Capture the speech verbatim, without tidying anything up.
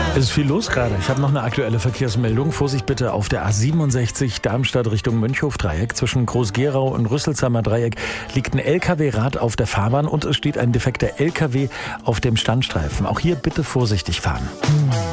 Es ist viel los gerade. Ich habe noch eine aktuelle Verkehrsmeldung. Vorsicht bitte auf der A siebenundsechzig Darmstadt Richtung Mönchhof-Dreieck. Zwischen Groß-Gerau und Rüsselsheimer Dreieck liegt ein L K W-Rad auf der Fahrbahn und es steht ein defekter L K W auf dem Standstreifen. Auch hier bitte vorsichtig fahren.